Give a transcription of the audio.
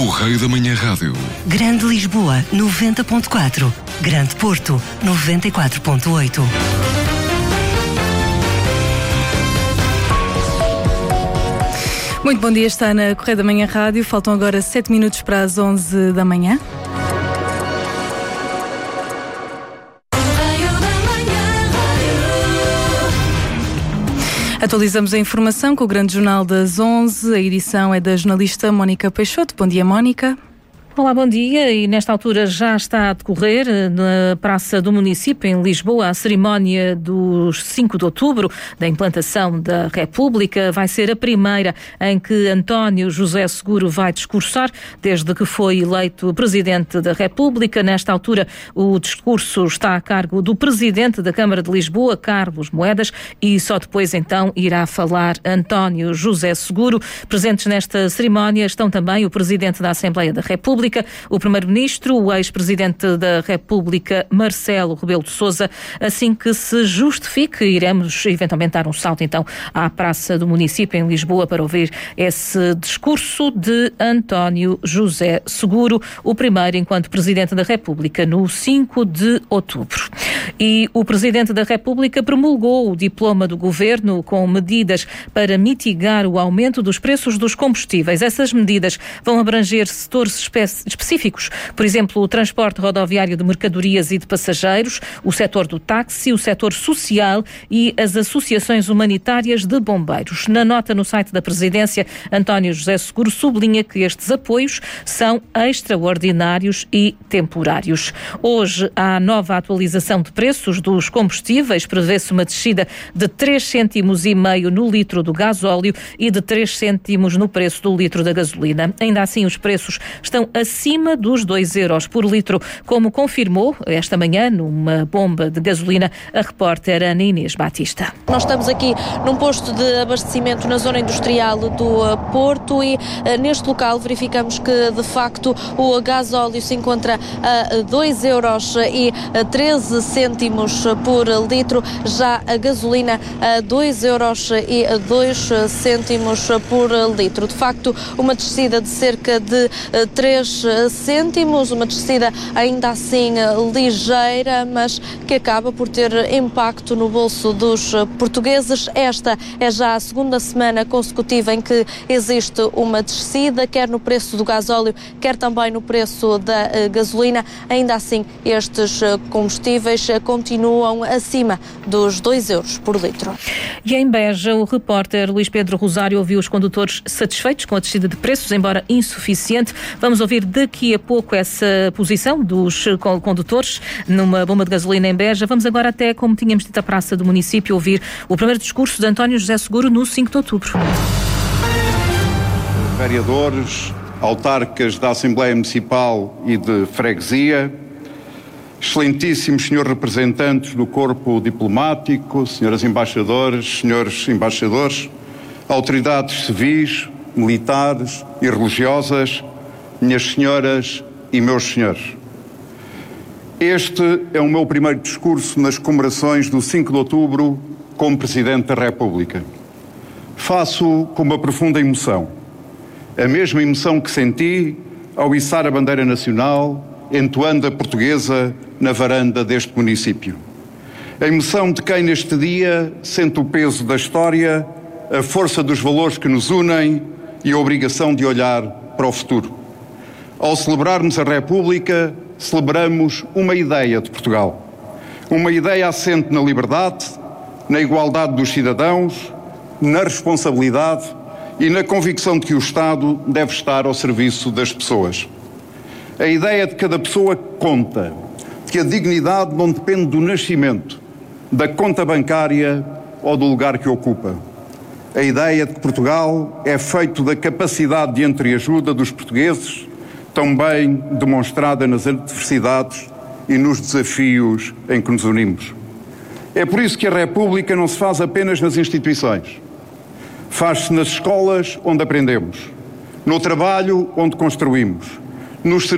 Correio da Manhã Rádio. Grande Lisboa, 90.4. Grande Porto, 94.8. Muito bom dia, está na Correio da Manhã Rádio. Faltam agora 7 minutos para as 11 da manhã. Atualizamos a informação com o Grande Jornal das 11. A edição é da jornalista Mónica Peixoto. Bom dia, Mónica. Olá, bom dia. E nesta altura já está a decorrer na Praça do Município, em Lisboa, a cerimónia dos 5 de outubro da implantação da República. Vai ser a primeira em que António José Seguro vai discursar, desde que foi eleito Presidente da República. Nesta altura, o discurso está a cargo do Presidente da Câmara de Lisboa, Carlos Moedas, e só depois então irá falar António José Seguro. Presentes nesta cerimónia estão também o Presidente da Assembleia da República, o Primeiro-Ministro, o ex-Presidente da República, Marcelo Rebelo de Sousa. Assim que se justifique, iremos eventualmente dar um salto então à Praça do Município em Lisboa para ouvir esse discurso de António José Seguro, o primeiro enquanto Presidente da República, no 5 de outubro. E o Presidente da República promulgou o diploma do Governo com medidas para mitigar o aumento dos preços dos combustíveis. Essas medidas vão abranger setores específicos, por exemplo, o transporte rodoviário de mercadorias e de passageiros, o setor do táxi, o setor social e as associações humanitárias de bombeiros. Na nota no site da Presidência, António José Seguro sublinha que estes apoios são extraordinários e temporários. Hoje há nova atualização de preços dos combustíveis, prevê-se uma descida de 3,5 cêntimos no litro do gasóleo e de 3 cêntimos no preço do litro da gasolina. Ainda assim, os preços estão acima dos 2 euros por litro, como confirmou esta manhã numa bomba de gasolina a repórter Ana Inês Batista. Nós estamos aqui num posto de abastecimento na zona industrial do Porto e neste local verificamos que de facto o gasóleo se encontra a 2 euros e 13 cêntimos por litro, já a gasolina a 2 euros e 2 cêntimos por litro. De facto, uma descida de cerca de 3 cêntimos, uma descida ainda assim ligeira, mas que acaba por ter impacto no bolso dos portugueses. Esta é já a segunda semana consecutiva em que existe uma descida, quer no preço do gasóleo, quer também no preço da gasolina. Ainda assim, estes combustíveis continuam acima dos 2 euros por litro. E em Beja, o repórter Luís Pedro Rosário ouviu os condutores satisfeitos com a descida de preços, embora insuficiente. Vamos ouvir daqui a pouco essa posição dos condutores numa bomba de gasolina em Beja. Vamos agora até, como tínhamos dito, à Praça do Município, ouvir o primeiro discurso de António José Seguro no 5 de outubro. Vereadores, autarcas da Assembleia Municipal e de Freguesia, excelentíssimos senhores representantes do corpo diplomático, senhoras embaixadoras, senhores embaixadores, autoridades civis, militares e religiosas, minhas senhoras e meus senhores. Este é o meu primeiro discurso nas comemorações do 5 de outubro como Presidente da República. Faço com uma profunda emoção, a mesma emoção que senti ao içar a bandeira nacional, entoando a portuguesa na varanda deste município. A emoção de quem neste dia sente o peso da história, a força dos valores que nos unem e a obrigação de olhar para o futuro. Ao celebrarmos a República, celebramos uma ideia de Portugal. Uma ideia assente na liberdade, na igualdade dos cidadãos, na responsabilidade e na convicção de que o Estado deve estar ao serviço das pessoas. A ideia de que cada pessoa conta, de que a dignidade não depende do nascimento, da conta bancária ou do lugar que ocupa. A ideia de que Portugal é feito da capacidade de entreajuda dos portugueses, também demonstrada nas adversidades e nos desafios em que nos unimos. É por isso que a República não se faz apenas nas instituições. Faz-se nas escolas onde aprendemos, no trabalho onde construímos, nos